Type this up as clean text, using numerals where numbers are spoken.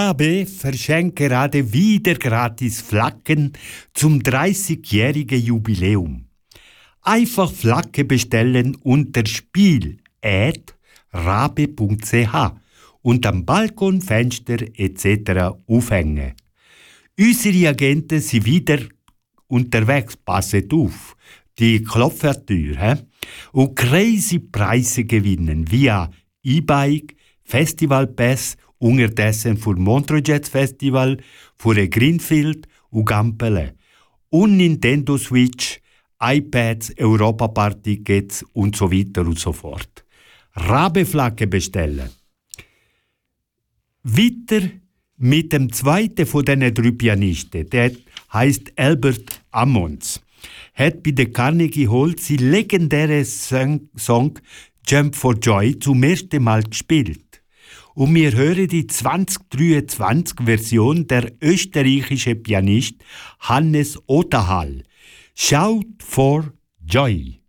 Rabe verschenkt gerade wieder gratis Flaggen zum 30-jährigen Jubiläum. Einfach Flagge bestellen unter spiel@rabe.ch und am Balkon, Fenster etc. aufhängen. Unsere Agenten sind wieder unterwegs, passet auf, die Klopfertür, und crazy Preise gewinnen via E-Bike, Festivalpass, unterdessen für Montreux Jazz Festival, für Greenfield und Gampele. Und Nintendo Switch, iPads, Europapark-Tickets und so weiter und so fort. Rabe-Flagge bestellen. Weiter mit dem zweiten von diesen 3 Pianisten, der heißt Albert Ammons, hat bei der Carnegie Hall sein legendäres Song Jump for Joy zum ersten Mal gespielt. Und wir hören die 2023-Version der österreichischen Pianist Hannes Otahal. Shout for Joy.